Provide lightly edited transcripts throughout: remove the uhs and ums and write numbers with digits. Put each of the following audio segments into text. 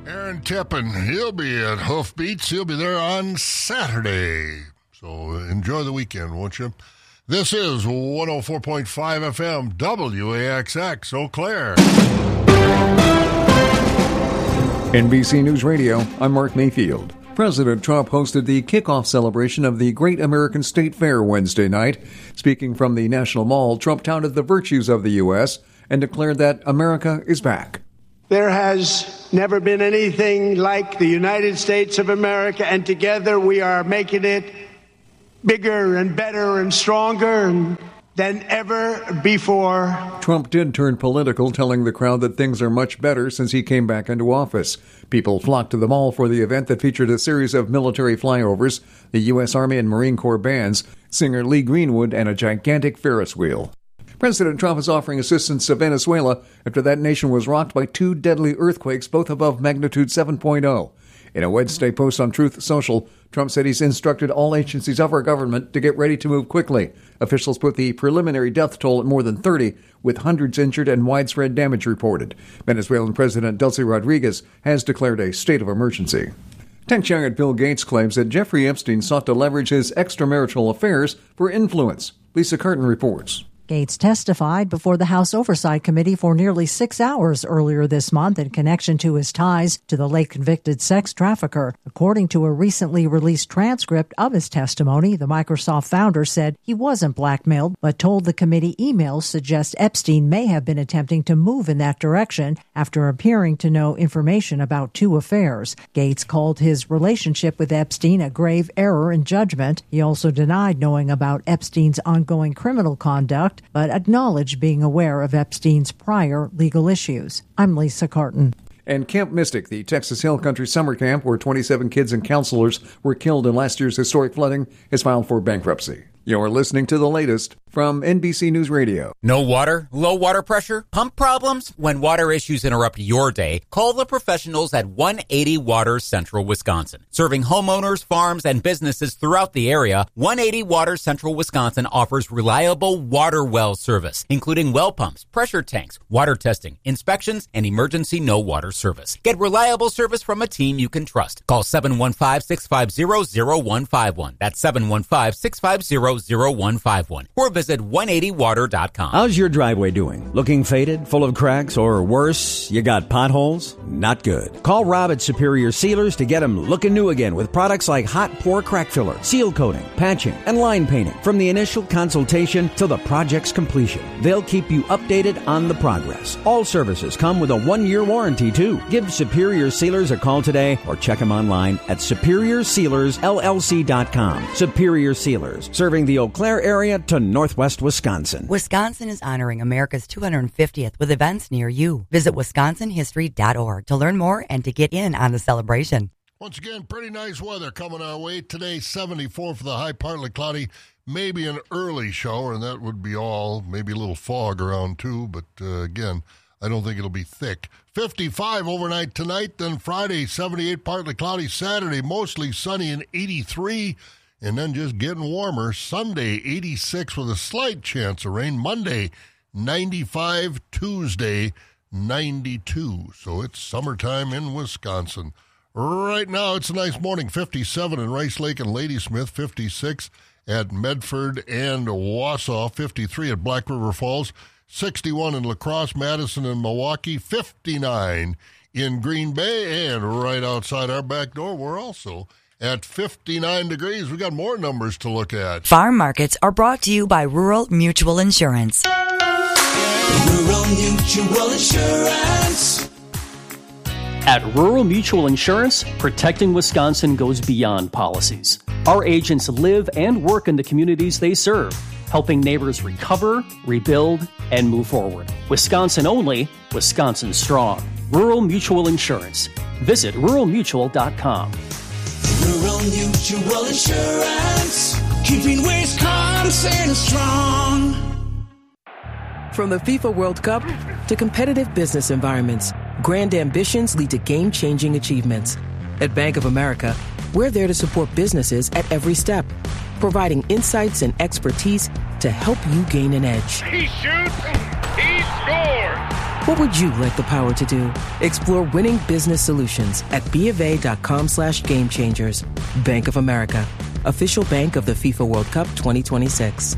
Aaron Tippin, he'll be at Hoofbeats. He'll be there on Saturday. So enjoy the weekend, won't you? This is 104.5 FM WAXX Eau Claire. NBC News Radio, I'm Mark Mayfield. President Trump hosted the kickoff celebration of the Great American State Fair Wednesday night. Speaking from the National Mall, Trump touted the virtues of the U.S. and declared that America is back. There has never been anything like the United States of America, and together we are making it bigger and better and stronger than ever before. Trump did turn political, telling the crowd that things are much better since he came back into office. People flocked to the mall for the event that featured a series of military flyovers, the U.S. Army and Marine Corps bands, singer Lee Greenwood, and a gigantic Ferris wheel. President Trump is offering assistance to Venezuela after that nation was rocked by two deadly earthquakes, both above magnitude 7.0. In a Wednesday post on Truth Social, Trump said he's instructed all agencies of our government to get ready to move quickly. Officials put the preliminary death toll at more than 30, with hundreds injured and widespread damage reported. Venezuelan President Delcy Rodriguez has declared a state of emergency. Tech giant Bill Gates claims that Jeffrey Epstein sought to leverage his extramarital affairs for influence. Lisa Carton reports. Gates testified before the House Oversight Committee for nearly 6 hours earlier this month in connection to his ties to the late-convicted sex trafficker. According to a recently released transcript of his testimony, the Microsoft founder said he wasn't blackmailed, but told the committee emails suggest Epstein may have been attempting to move in that direction after appearing to know information about two affairs. Gates called his relationship with Epstein a grave error in judgment. He also denied knowing about Epstein's ongoing criminal conduct, but acknowledged being aware of Epstein's prior legal issues. I'm Lisa Carton. And Camp Mystic, the Texas Hill Country summer camp where 27 kids and counselors were killed in last year's historic flooding, has filed for bankruptcy. You're listening to the latest from NBC News Radio. No water? Low water pressure? Pump problems? When water issues interrupt your day, call the professionals at 180 Water Central Wisconsin. Serving homeowners, farms, and businesses throughout the area, 180 Water Central Wisconsin offers reliable water well service, including well pumps, pressure tanks, water testing, inspections, and emergency no water service. Get reliable service from a team you can trust. Call 715-650-0151. That's 715-650-0151. Or visit 180water.com. How's your driveway doing? Looking faded, full of cracks, or worse, you got potholes? Not good. Call Rob at Superior Sealers to get them looking new again with products like hot pour crack filler, seal coating, patching, and line painting. From the initial consultation to the project's completion, they'll keep you updated on the progress. All services come with a 1-year warranty, too. Give Superior Sealers a call today or check them online at SuperiorSealersLLC.com. Superior Sealers, serving the Eau Claire area to northwest Wisconsin. Wisconsin is honoring America's 250th with events near you. Visit wisconsinhistory.org to learn more and to get in on the celebration. Once again, pretty nice weather coming our way. Today, 74 for the high, partly cloudy, maybe an early shower, and that would be all. Maybe a little fog around, too, but again, I don't think it'll be thick. 55 overnight tonight, then Friday, 78, partly cloudy. Saturday, mostly sunny and 83. And then just getting warmer. Sunday, 86 with a slight chance of rain. Monday, 95. Tuesday, 92. So it's summertime in Wisconsin. Right now, it's a nice morning. 57 in Rice Lake and Ladysmith. 56 at Medford and Wausau. 53 at Black River Falls. 61 in La Crosse, Madison, and Milwaukee. 59 in Green Bay. And right outside our back door, we're also at 59 degrees. We got more numbers to look at. Farm markets are brought to you by Rural Mutual Insurance. Rural Mutual Insurance. At Rural Mutual Insurance, protecting Wisconsin goes beyond policies. Our agents live and work in the communities they serve, helping neighbors recover, rebuild, and move forward. Wisconsin only, Wisconsin strong. Rural Mutual Insurance. Visit ruralmutual.com. Rural Mutual Insurance, keeping Wisconsin strong. From the FIFA World Cup to competitive business environments, grand ambitions lead to game-changing achievements. At Bank of America, we're there to support businesses at every step, providing insights and expertise to help you gain an edge. He shoots, he scores! What would you like the power to do? Explore winning business solutions at BofA.com/gamechangers. Bank of America, official bank of the FIFA World Cup 2026.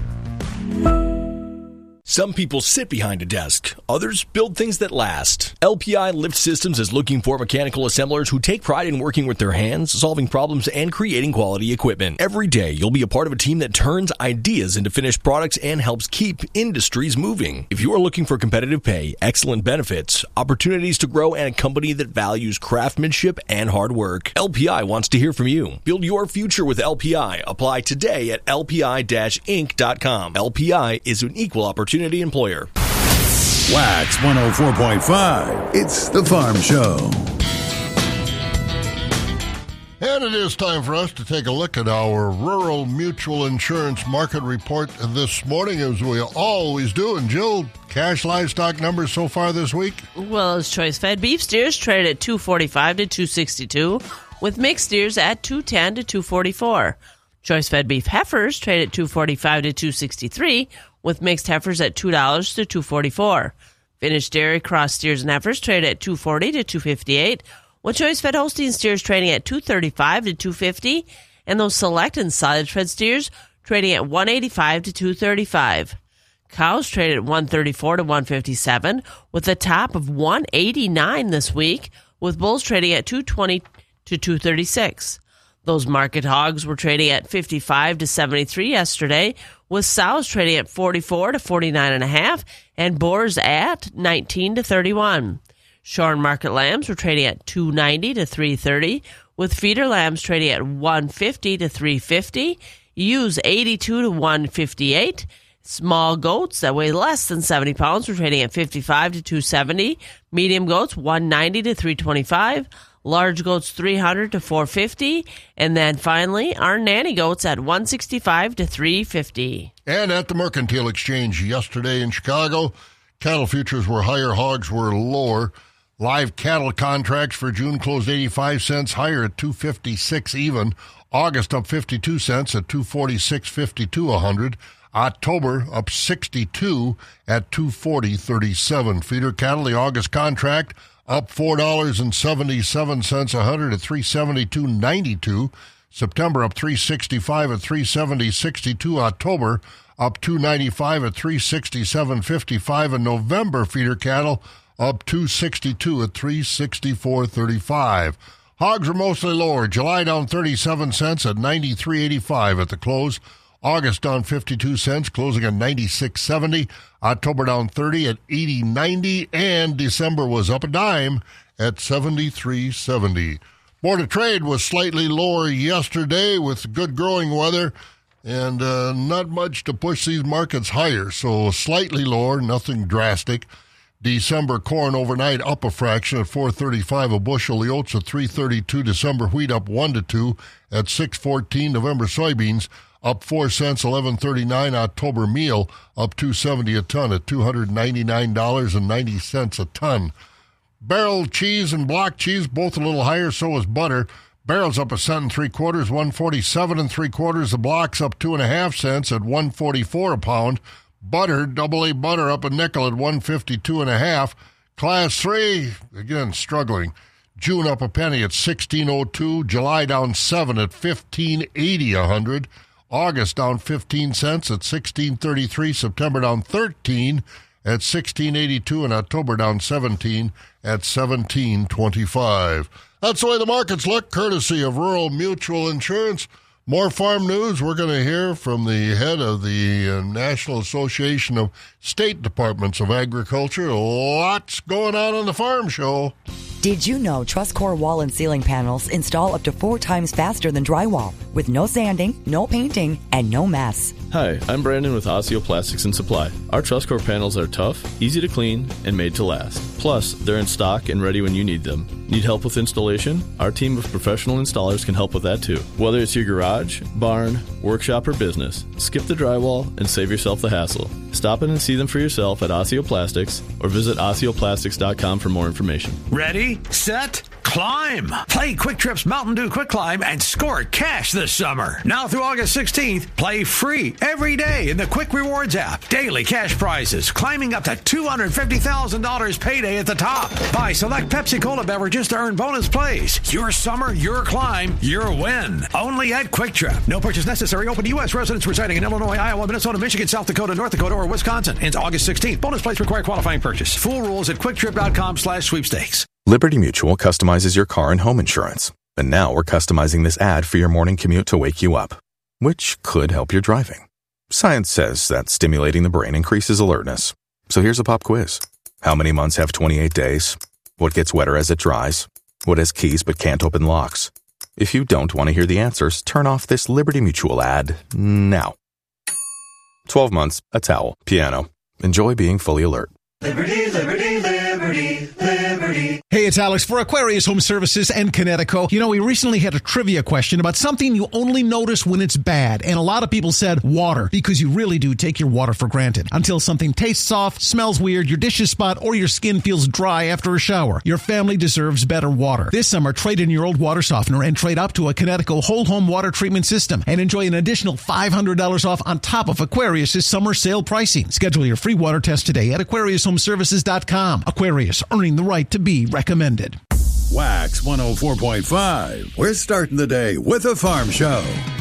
Some people sit behind a desk. Others build things that last. LPI Lift Systems is looking for mechanical assemblers who take pride in working with their hands, solving problems, and creating quality equipment. Every day, you'll be a part of a team that turns ideas into finished products and helps keep industries moving. If you are looking for competitive pay, excellent benefits, opportunities to grow, and a company that values craftsmanship and hard work, LPI wants to hear from you. Build your future with LPI. Apply today at lpi-inc.com. LPI is an equal opportunity employer. Wax 104.5. It's the Farm Show. And it is time for us to take a look at our Rural Mutual Insurance Market Report this morning, as we always do. And Jill, cash livestock numbers so far this week? Well, as choice-fed beef steers traded at $245 to $262, with mixed steers at $210 to $244. Choice-fed beef heifers traded at $245 to $263, with mixed heifers at $2 to $244. Finished dairy cross steers and heifers traded at $240 to $258, with choice-fed Holstein steers trading at $235 to $250, and those select and silage-fed steers trading at $185 to $235. Cows traded at $134 to $157, with a top of $189 this week, with bulls trading at $220 to $236. Those market hogs were trading at $55 to $73 yesterday, with sows trading at $44 to $49.5, and boars at $19 to $31. Shorn market lambs were trading at $290 to $330, with feeder lambs trading at $150 to $350, ewes $82 to $158. Small goats that weigh less than 70 pounds were trading at $55 to $270, medium goats $190 to $325. Large goats $300 to $450, and then finally our nanny goats at $165 to $350. And at the Mercantile Exchange yesterday in Chicago, cattle futures were higher, hogs were lower. Live cattle contracts for June closed 85 cents higher at $256 even. August up 52 cents at $246.52 a hundred. October up 62 at $240.37. Feeder cattle, the August contract up $4.77 a hundred at $372.92. September up $365 at $370.62. October up $295 at $367.55. And November feeder cattle up $262 at $364.35. Hogs were mostly lower. July down 37 cents at $93.85 at the close. August down 52 cents, closing at $96.70. October down 30 at $80.90, and December was up a dime at $73.70. Board of Trade was slightly lower yesterday with good growing weather and not much to push these markets higher, so slightly lower, nothing drastic. December corn overnight up a fraction at $4.35 a bushel. The oats at $3.32. December wheat up 1 to 2 at $6.14. November soybeans up 4 cents, $11.39. October meal up $2.70 a ton at $299.90 a ton. Barrel cheese and block cheese both a little higher. So is butter. Barrels up 1 3/4 cents, $1.47 3/4. The blocks up 2.5 cents at $1.44 a pound. Butter, AA butter up a nickel at $1.52.5. Class 3, again, struggling. June up a penny at $16.02. July down 7 at $15.80 a hundred. August down 15 cents at $16.33. September down 13 at $16.82. And October down 17 at $17.25. That's the way the markets look, courtesy of Rural Mutual Insurance. More farm news. We're going to hear from the head of the National Association of State Departments of Agriculture. Lots going on the Farm Show. Did you know TrustCore wall and ceiling panels install up to 4 times faster than drywall, with no sanding, no painting, and no mess? Hi, I'm Brandon with Osseo Plastics and Supply. Our TrustCore panels are tough, easy to clean, and made to last. Plus, they're in stock and ready when you need them. Need help with installation? Our team of professional installers can help with that too. Whether it's your garage, barn, workshop, or business, skip the drywall and save yourself the hassle. Stop in and see them for yourself at Osseo Plastics or visit OsseoPlastics.com for more information. Ready, set, climb. Play Quick Trip's Mountain Dew Quick Climb and score cash this summer. Now through August 16th, play free every day in the Quick Rewards app. Daily cash prizes climbing up to $250,000 payday at the top. Buy select Pepsi Cola beverages to earn bonus plays. Your summer, your climb, your win. Only at Quick Trip. No purchase necessary. Open to U.S. residents residing in Illinois, Iowa, Minnesota, Michigan, South Dakota, North Dakota, or Wisconsin. Ends August 16th. Bonus plays require qualifying purchase. Full rules at quicktrip.com/sweepstakes. Liberty Mutual customizes your car and home insurance. And now we're customizing this ad for your morning commute to wake you up, which could help your driving. Science says that stimulating the brain increases alertness. So here's a pop quiz. How many months have 28 days? What gets wetter as it dries? What has keys but can't open locks? If you don't want to hear the answers, turn off this Liberty Mutual ad now. 12 months, a towel, piano. Enjoy being fully alert. Liberty, liberty, liberty, liberty. Hey, it's Alex for Aquarius Home Services and Connecticut. You know, we recently had a trivia question about something you only notice when it's bad. And a lot of people said water, because you really do take your water for granted. Until something tastes off, smells weird, your dishes spot, or your skin feels dry after a shower. Your family deserves better water. This summer, trade in your old water softener and trade up to a Connecticut whole home water treatment system and enjoy an additional $500 off on top of Aquarius' summer sale pricing. Schedule your free water test today at AquariusHomeservices.com. Aquarius, earning the right to be recommended. Wax 104.5. We're starting the day with a farm show.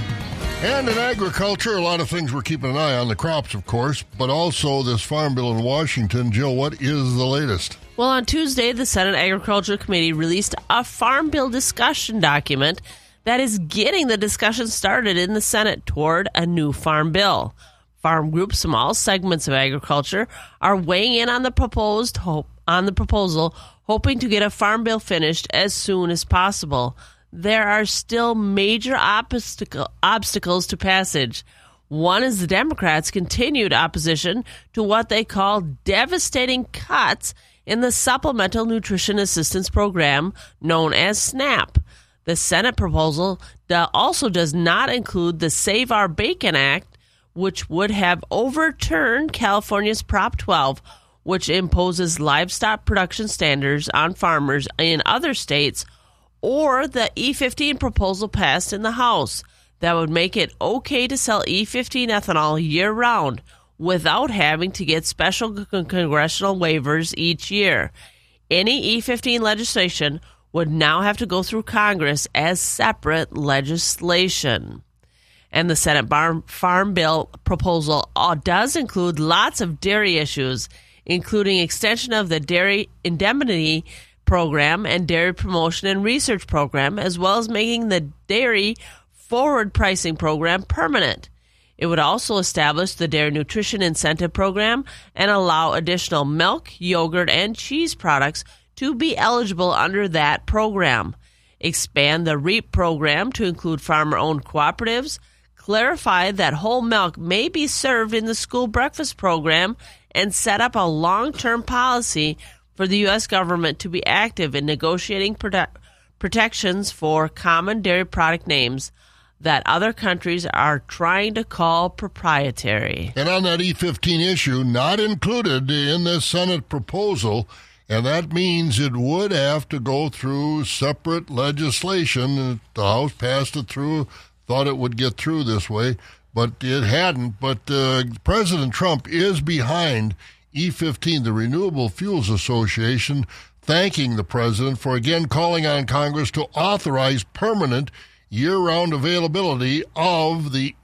And in agriculture, a lot of things we're keeping an eye on, the crops, of course, but also this farm bill in Washington. Jill, what is the latest? Well, on Tuesday, the Senate Agriculture Committee released a farm bill discussion document that is getting the discussion started in the Senate toward a new farm bill. Farm groups from all segments of agriculture are weighing in on the proposal, hoping to get a farm bill finished as soon as possible. There are still major obstacles to passage. One is the Democrats' continued opposition to what they call devastating cuts in the Supplemental Nutrition Assistance Program known as SNAP. The Senate proposal also does not include the Save Our Bacon Act, which would have overturned California's Prop 12, which imposes livestock production standards on farmers in other states, or the E15 proposal passed in the House that would make it okay to sell E15 ethanol year-round without having to get special congressional waivers each year. Any E15 legislation would now have to go through Congress as separate legislation. And the Senate Farm Bill proposal does include lots of dairy issues, including extension of the Dairy Indemnity Program and Dairy Promotion and Research Program, as well as making the Dairy Forward Pricing Program permanent. It would also establish the Dairy Nutrition Incentive Program and allow additional milk, yogurt, and cheese products to be eligible under that program. Expand the REAP program to include farmer-owned cooperatives, clarify that whole milk may be served in the school breakfast program, and set up a long-term policy for the U.S. government to be active in negotiating protections for common dairy product names that other countries are trying to call proprietary. And on that E15 issue, not included in this Senate proposal, and that means it would have to go through separate legislation. The House passed it through, thought it would get through this way, but it hadn't. But President Trump is behind E15, the Renewable Fuels Association, thanking the president for again calling on Congress to authorize permanent year-round availability of the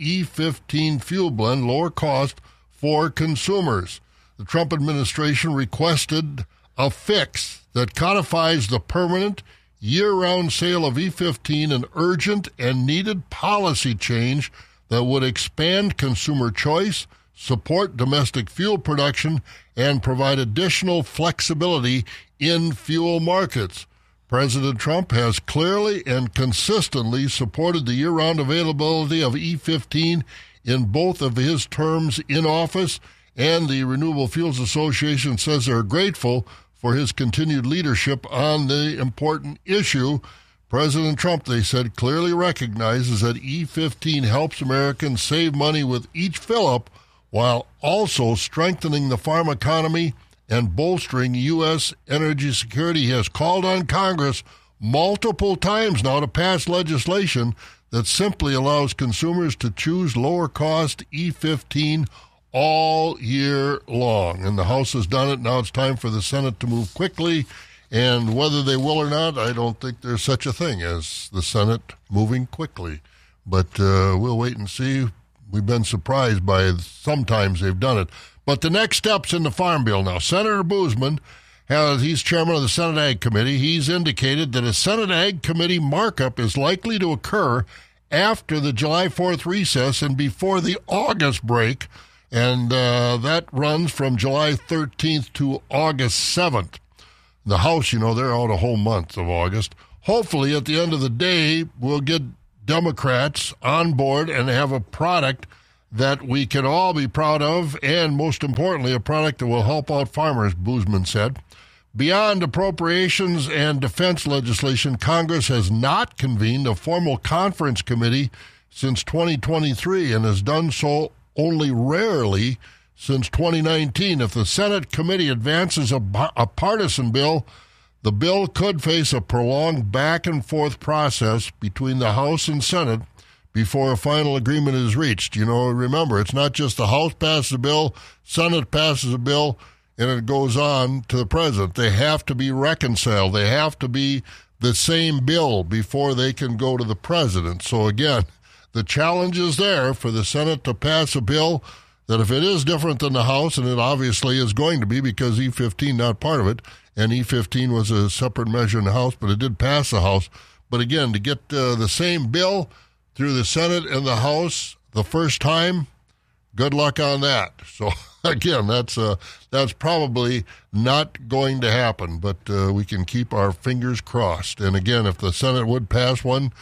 E15 fuel blend, lower cost for consumers. The Trump administration requested a fix that codifies the permanent year-round sale of E15, an urgent and needed policy change that would expand consumer choice, support domestic fuel production, and provide additional flexibility in fuel markets. President Trump has clearly and consistently supported the year-round availability of E15 in both of his terms in office, and the Renewable Fuels Association says they're grateful for his continued leadership on the important issue. President Trump, they said, clearly recognizes that E15 helps Americans save money with each fill-up while also strengthening the farm economy and bolstering U.S. energy security. He has called on Congress multiple times now to pass legislation that simply allows consumers to choose lower-cost E15 all year long. And the House has done it. Now it's time for the Senate to move quickly. And whether they will or not, I don't think there's such a thing as the Senate moving quickly. But we'll wait and see. We've been surprised by sometimes they've done it. But the next steps in the Farm Bill now. Senator Boozman, he's chairman of the Senate Ag Committee. He's indicated that a Senate Ag Committee markup is likely to occur after the July 4th recess and before the August break. And that runs from July 13th to August 7th. The House, they're out a whole month of August. Hopefully, at the end of the day, we'll get Democrats on board and have a product that we can all be proud of, and most importantly, a product that will help out farmers, Boozman said. Beyond appropriations and defense legislation, Congress has not convened a formal conference committee since 2023 and has done so only rarely since 2019. If the Senate committee advances a partisan bill, the bill could face a prolonged back-and-forth process between the House and Senate before a final agreement is reached. Remember, it's not just the House passes a bill, Senate passes a bill, and it goes on to the president. They have to be reconciled. They have to be the same bill before they can go to the president. So, again, the challenge is there for the Senate to pass a bill that if it is different than the House, and it obviously is going to be because E15 not part of it, and E15 was a separate measure in the House, but it did pass the House. But again, to get the same bill through the Senate and the House the first time, good luck on that. So again, that's probably not going to happen, but we can keep our fingers crossed. And again, if the Senate would pass one,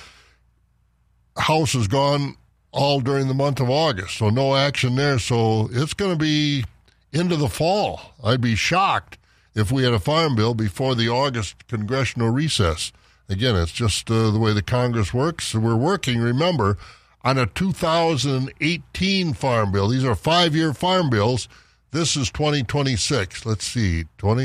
House is gone all during the month of August, so no action there. So it's going to be into the fall. I'd be shocked if we had a farm bill before the August congressional recess. Again, it's just the way the Congress works. So we're working, remember, on a 2018 farm bill. These are 5-year farm bills. This is 2026. Let's see,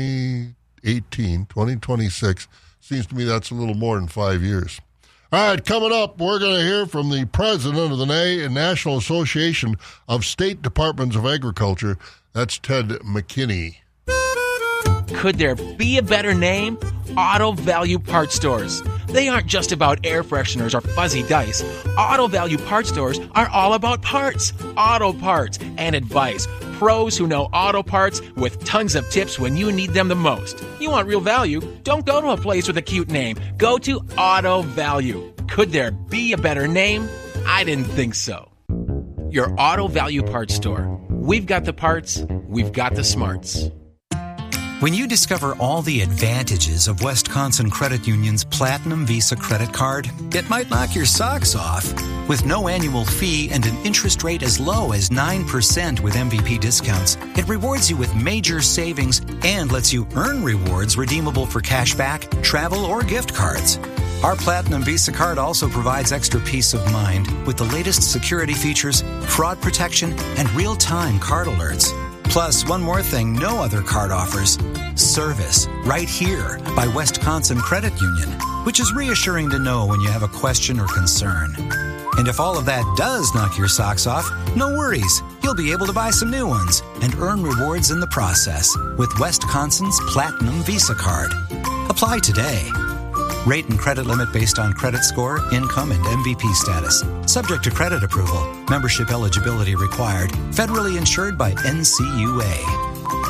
2018, 2026. Seems to me that's a little more than 5 years. All right, coming up, we're going to hear from the president of the National Association of State Departments of Agriculture. That's Ted McKinney. Could there be a better name? Auto Value Parts Stores. They aren't just about air fresheners or fuzzy dice. Auto Value Parts Stores are all about parts, auto parts, and advice. Pros who know auto parts with tons of tips when you need them the most. You want real value? Don't go to a place with a cute name. Go to Auto Value. Could there be a better name? I didn't think so. Your Auto Value Parts Store. We've got the parts. We've got the smarts. When you discover all the advantages of Wisconsin Credit Union's Platinum Visa credit card, it might knock your socks off. With no annual fee and an interest rate as low as 9% with MVP discounts, it rewards you with major savings and lets you earn rewards redeemable for cashback, travel, or gift cards. Our Platinum Visa card also provides extra peace of mind with the latest security features, fraud protection, and real-time card alerts. Plus, one more thing no other card offers: service right here by Wisconsin Credit Union, which is reassuring to know when you have a question or concern. And if all of that does knock your socks off, no worries. You'll be able to buy some new ones and earn rewards in the process with Wisconsin's Platinum Visa card. Apply today. Rate and credit limit based on credit score, income, and MVP status. Subject to credit approval. Membership eligibility required. Federally insured by NCUA.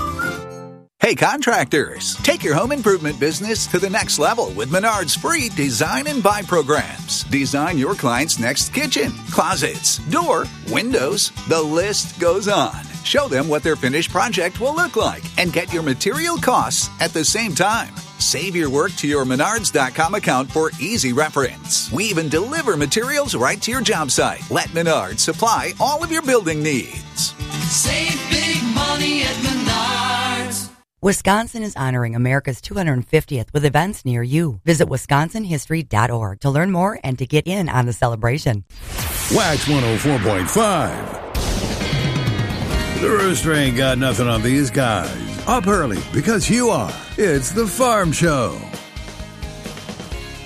Hey contractors, take your home improvement business to the next level with Menard's free Design and Buy programs. Design your client's next kitchen, closets, door, windows, the list goes on. Show them what their finished project will look like and get your material costs at the same time. Save your work to your Menards.com account for easy reference. We even deliver materials right to your job site. Let Menards supply all of your building needs. Save big money at Menards. Wisconsin is honoring America's 250th with events near you. Visit wisconsinhistory.org to learn more and to get in on the celebration. Wax 104.5. The Rooster ain't got nothing on these guys. Up early because you are. It's the Farm Show.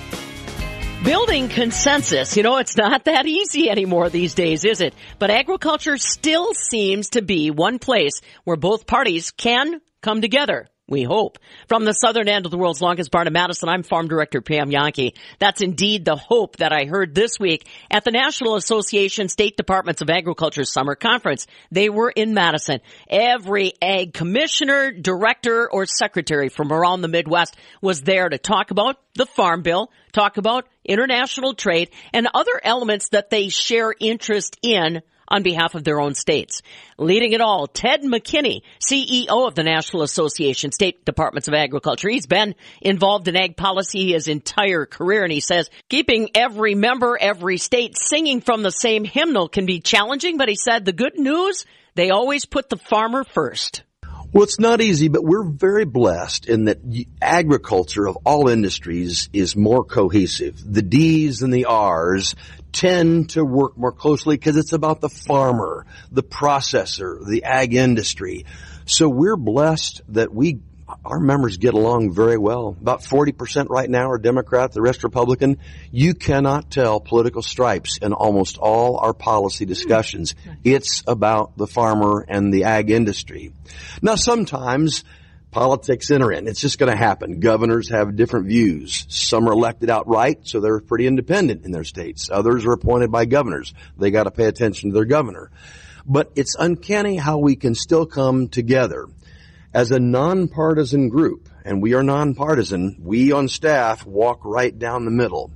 Building consensus. You know, it's not that easy anymore these days, is it? But agriculture still seems to be one place where both parties can come together. We hope. From the southern end of the world's longest barn in Madison, I'm Farm Director Pam Yankee. That's indeed the hope that I heard this week at the National Association State Departments of Agriculture Summer Conference. They were in Madison. Every ag commissioner, director, or secretary from around the Midwest was there to talk about the Farm Bill, talk about international trade, and other elements that they share interest in on behalf of their own states. Leading it all, Ted McKinney, CEO of the National Association State Departments of Agriculture. He's been involved in ag policy his entire career, and he says keeping every member, every state singing from the same hymnal can be challenging, but he said the good news, they always put the farmer first. Well, it's not easy, but we're very blessed in that agriculture of all industries is more cohesive. The D's and the R's tend to work more closely because it's about the farmer, the processor, the ag industry. So we're blessed that our members get along very well. About 40% right now are Democrat, the rest Republican. You cannot tell political stripes in almost all our policy discussions. It's about the farmer and the ag industry. Now, sometimes politics enter in. It's just going to happen. Governors have different views. Some are elected outright, so they're pretty independent in their states. Others are appointed by governors. They got to pay attention to their governor. But it's uncanny how we can still come together as a nonpartisan group, and we are nonpartisan. We on staff walk right down the middle.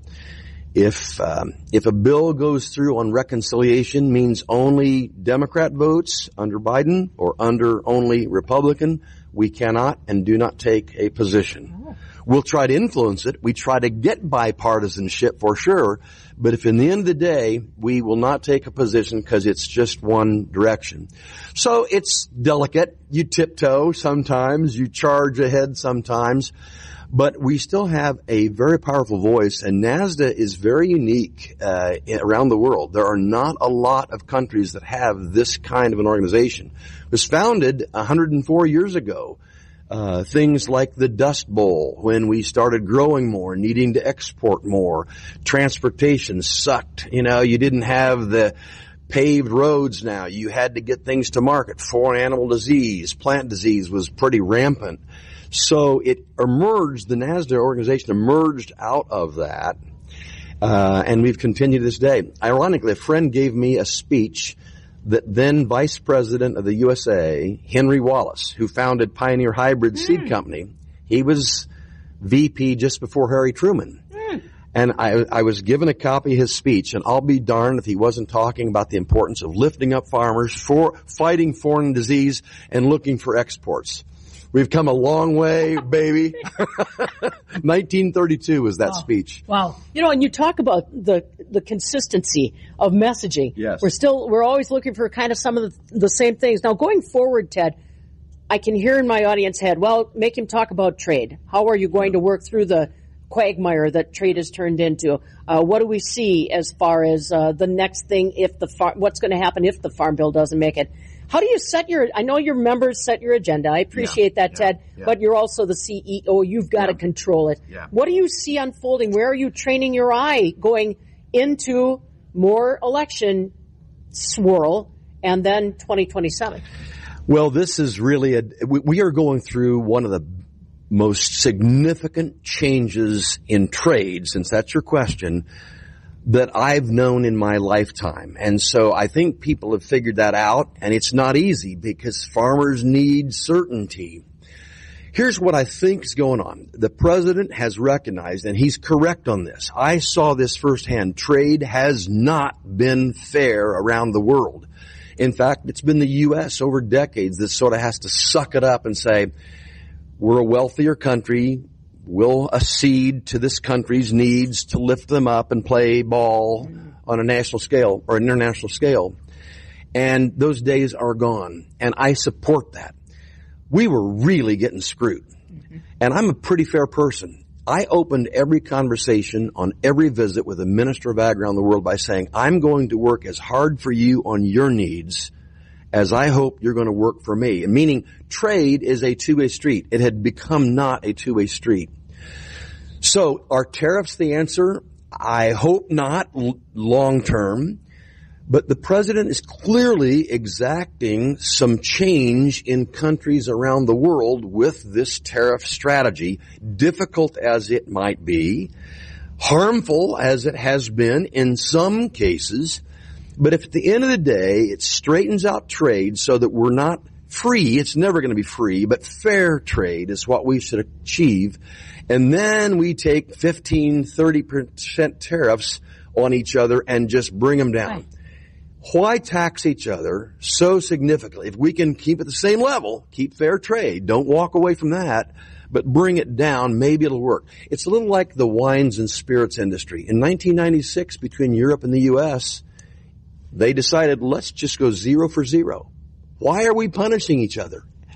If a bill goes through on reconciliation means only Democrat votes under Biden or under only Republican, we cannot and do not take a position. We'll try to influence it. We try to get bipartisanship for sure. But if in the end of the day, we will not take a position because it's just one direction. So it's delicate. You tiptoe sometimes. You charge ahead sometimes. But we still have a very powerful voice, and NASDA is very unique around the world. There are not a lot of countries that have this kind of an organization. It was founded 104 years ago. Things like the Dust Bowl, when we started growing more, needing to export more. Transportation sucked. You know, you didn't have the paved roads now. You had to get things to market. Foreign animal disease, plant disease was pretty rampant. So it emerged, the NASDA organization emerged out of that, and we've continued to this day. Ironically, a friend gave me a speech that then Vice President of the USA, Henry Wallace, who founded Pioneer Hybrid Seed Company, he was VP just before Harry Truman. And I was given a copy of his speech, and I'll be darned if he wasn't talking about the importance of lifting up farmers, for fighting foreign disease, and looking for exports. We've come a long way, baby. 1932 was that speech. Wow. You know, and you talk about the consistency of messaging. Yes. We're always looking for kind of some of the same things. Now, going forward, Ted, I can hear in my audience head, well, make him talk about trade. How are you going to work through the quagmire that trade has turned into? What do we see as far as the next thing what's going to happen if the Farm Bill doesn't make it? How do you I know your members set your agenda. I appreciate that, Ted, but you're also the CEO. You've got to control it. Yeah. What do you see unfolding? Where are you training your eye going into more election swirl and then 2027? Well, this is really we are going through one of the most significant changes in trade, since that's your question, that I've known in my lifetime. And so I think people have figured that out, and it's not easy because farmers need certainty. Here's what I think is going on. The president has recognized, and he's correct on this. I saw this firsthand. Trade has not been fair around the world. In fact, it's been the U.S. over decades that sort of has to suck it up and say, we're a wealthier country. We'll accede to this country's needs to lift them up and play ball on a national scale or an international scale. And those days are gone. And I support that. We were really getting screwed. And I'm a pretty fair person. I opened every conversation on every visit with a minister of ag around the world by saying, I'm going to work as hard for you on your needs as I hope you're going to work for me. Meaning trade is a two-way street. It had become not a two-way street. So are tariffs the answer? I hope not long term, but the president is clearly exacting some change in countries around the world with this tariff strategy, difficult as it might be, harmful as it has been in some cases. But if at the end of the day it straightens out trade so that we're not free, it's never going to be free, but fair trade is what we should achieve. And then we take 15, 30% tariffs on each other and just bring them down. Right. Why tax each other so significantly? If we can keep at the same level, keep fair trade, don't walk away from that, but bring it down, maybe it'll work. It's a little like the wines and spirits industry. In 1996, between Europe and the U.S., they decided, let's just go 0 for 0. Why are we punishing each other?